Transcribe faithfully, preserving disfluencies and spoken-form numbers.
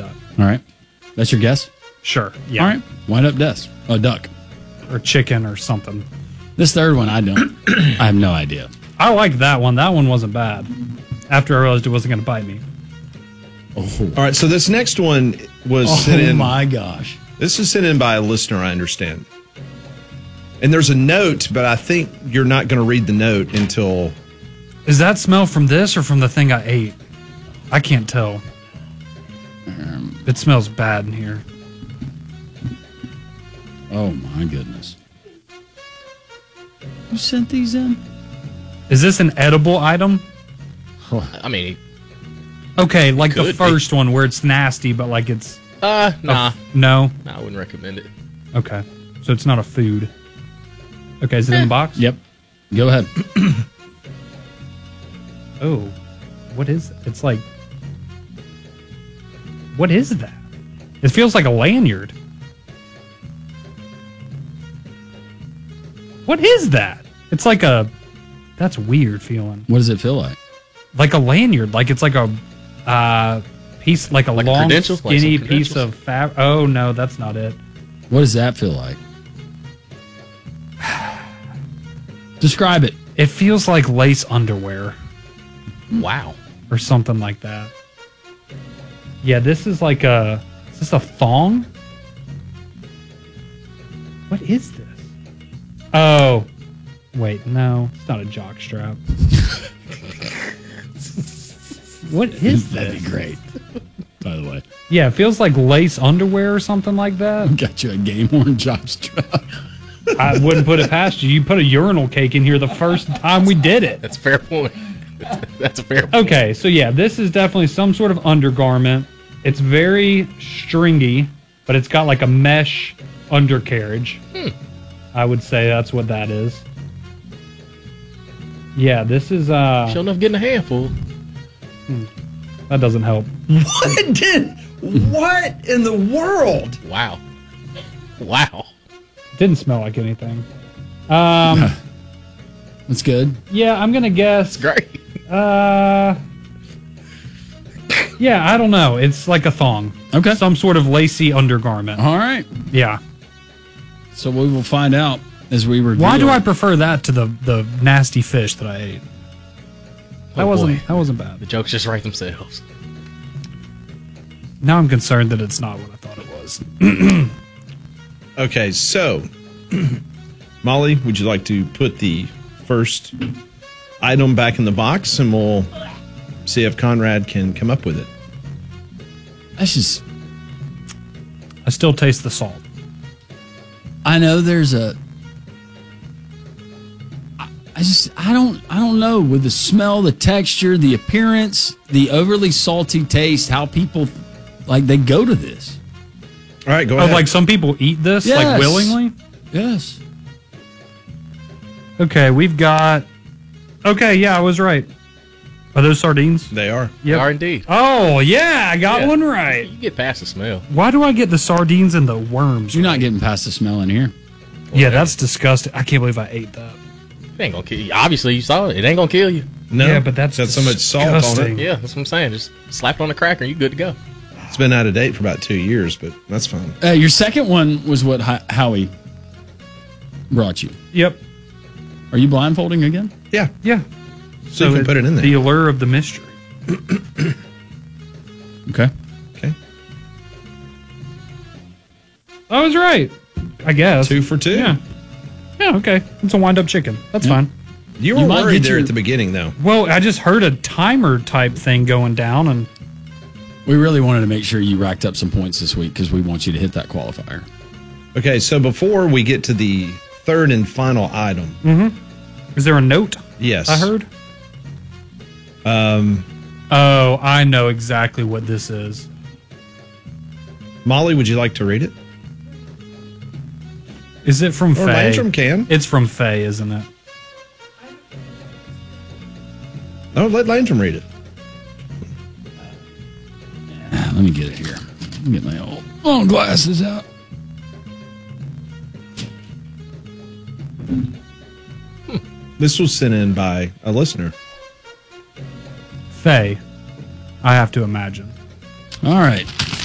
that. All right. That's your guess? Sure. Yeah. All right. Wind up desk. A duck. Or chicken or something. This third one, I don't. I have no idea. I liked that one. That one wasn't bad. After I realized it wasn't going to bite me. Oh. All right, so this next one was Oh, sent in. my gosh. This is sent in by a listener, I understand. And there's a note, but I think you're not going to read the note until... Is that smell from this or from the thing I ate? I can't tell. Um, It smells bad in here. Oh, my goodness. Who sent these in? Is this an edible item? I mean, Okay, like the Could be. first one where it's nasty, but like it's... uh, nah. No? Nah, I wouldn't recommend it. Okay. So it's not a food. Okay, is it in the box? Yep. Go ahead. Oh. What is it? It's like... What is that? It feels like a lanyard. What is that? It's like a... That's weird feeling. What does it feel like? Like a lanyard. Like it's like a uh, piece, like a Like a long, credential? Like skinny some piece credentials? of fabric. Oh, no, that's not it. What does that feel like? Describe it. It feels like lace underwear Wow. or something like that. Yeah, this is like a... Is this a thong? What is this? Oh. Wait, no. It's not a jock strap. What is That'd this? be great. By the way, Yeah, it feels like lace underwear or something like that. got you a game worn job strap. I wouldn't put it past you. You put a urinal cake in here the first time we did it. That's a fair point. That's a fair point. Okay, so yeah, this is definitely some sort of undergarment. It's very stringy, but it's got like a mesh undercarriage. Hmm. I would say that's what that is. Yeah, this is uh Sure enough, getting a handful. that doesn't help. What did... What in the world? Wow. Wow. Didn't smell like anything. Um That's good. yeah, I'm gonna guess Great. uh yeah, I don't know. It's like a thong. Okay. Some sort of lacy undergarment. All right. Yeah. So we will find out as we review. Why do I prefer that to the the nasty fish that I ate? That Oh, wasn't boy. that wasn't bad. The jokes just write themselves. Now I'm concerned that it's not what I thought it was. Okay, so, Molly, would you like to put the first item back in the box and we'll see if Conrad can come up with it? That's just. I still taste the salt. I know there's a. I I just I don't I don't know with the smell, the texture, the appearance, the overly salty taste. How people like they go to this. All right, go Oh, ahead. like some people eat this Yes. like willingly. Yes. Okay, we've got. Okay, yeah, I was right. Are those sardines? They are. They Yep. are indeed. Oh yeah, I got Yeah. one right. You get past the smell. Why do I get the sardines and the worms? You're not getting past the smell in here. Yeah, that's disgusting. I can't believe I ate that. It ain't gonna kill you. Obviously, you saw it. It ain't gonna kill you. No, Yeah, but that's got so much salt on disgusting. it. Yeah, that's what I'm saying. Just slap it on a cracker, you good to go. It's been out of date for about two years, but that's fine. Uh, your second one was what Ho- Howie brought you. Yep. Are you blindfolding again? Yeah, Yeah. so, you can put it in there. The allure of the mystery. Okay. Okay, I was right. I guess. two for two. Yeah. Yeah, okay. It's a wind up chicken. That's Yeah. fine. You were You might worried get there your- at the beginning, though. Well, I just heard a timer type thing going down, and We really wanted to make sure you racked up some points this week because we want you to hit that qualifier. Okay, so before we get to the third and final item, is there a note? yes, I heard. Um, Oh, I know exactly what this is. Molly, would you like to read it? Is it from Or Faye? Landrum can. It's from Faye, isn't it? Oh, let Landrum read it. Ah, Let me get it here. Let me get my old, old glasses out. This was sent in by a listener. Faye, I have to imagine. All right.